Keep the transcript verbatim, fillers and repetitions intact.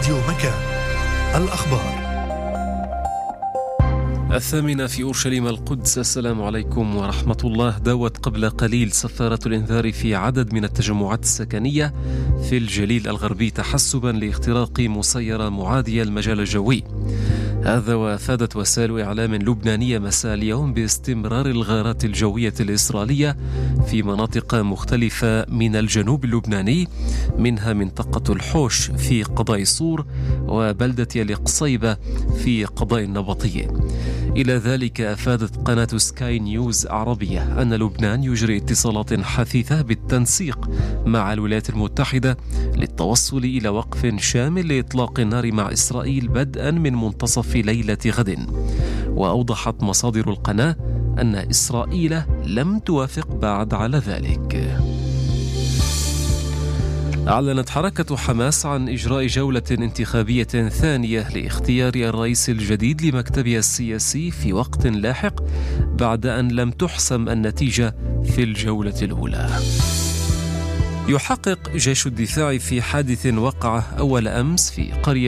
راديو مكان. الأخبار الثامنة في أورشليم القدس. السلام عليكم ورحمة الله. داوت قبل قليل سفارة الإنذار في عدد من التجمعات السكنية في الجليل الغربي تحسبا لاختراق مسيرة معادية المجال الجوي. هذا وافادت وسائل إعلام لبنانية مساء اليوم باستمرار الغارات الجوية الإسرائيلية في مناطق مختلفة من الجنوب اللبناني، منها منطقة الحوش في قضاء صور وبلدة القصيبة في قضاء النبطية. إلى ذلك أفادت قناة سكاي نيوز عربية أن لبنان يجري اتصالات حثيثة بالتنسيق مع الولايات المتحدة للتوصل إلى وقف شامل لإطلاق النار مع إسرائيل بدءا من منتصف ليلة غد. وأوضحت مصادر القناة أن إسرائيل لم توافق بعد على ذلك. أعلنت حركة حماس عن إجراء جولة انتخابية ثانية لاختيار الرئيس الجديد لمكتبها السياسي في وقت لاحق بعد أن لم تحسم النتيجة في الجولة الأولى. يحقق جيش الدفاع في حادث وقع أول أمس في قرية